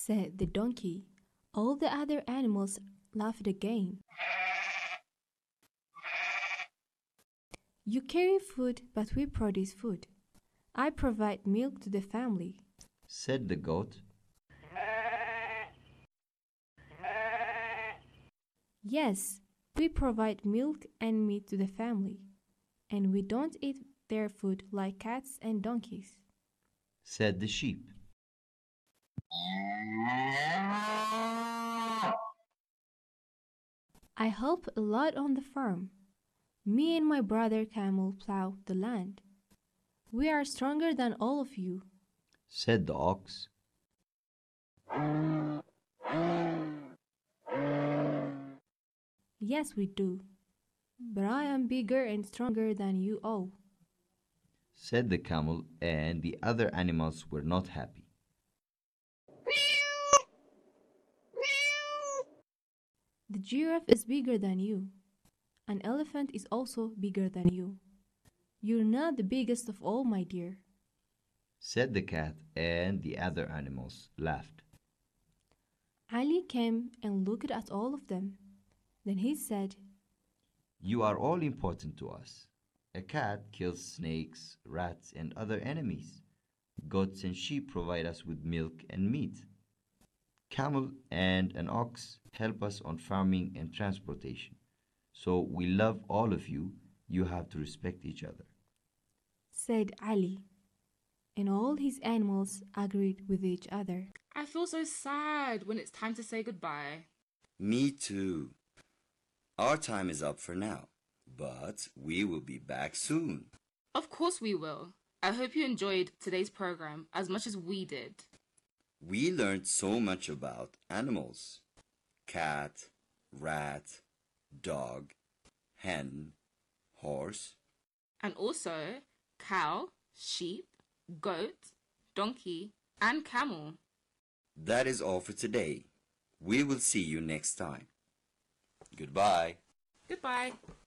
said the donkey. All the other animals laughed again. You carry food, but we produce food. I provide milk to the family, said the goat. Yes, we provide milk and meat to the family, and we don't eat their food like cats and donkeys, said the sheep. I help a lot on the farm. Me and my brother Camel plow the land. We are stronger than all of you, said the ox. Yes, we do. But I am bigger and stronger than you all, said the camel, and the other animals were not happy. The giraffe is bigger than you. An elephant is also bigger than you. You're not the biggest of all, my dear, said the cat, and the other animals laughed. Ali came and looked at all of them. Then he said, You are all important to us. A cat kills snakes, rats, and other enemies. Goats and sheep provide us with milk and meat. Camel and an ox help us on farming and transportation. So we love all of you. You have to respect each other. said Ali. And all his animals agreed with each other. I feel so sad when it's time to say goodbye. Me too. Our time is up for now, but we will be back soon. Of course we will. I hope you enjoyed today's program as much as we did. We learned so much about animals. Cat, rat, dog, hen, horse. And also cow, sheep, goat, donkey, and camel. That is all for today. We will see you next time. Goodbye. Goodbye.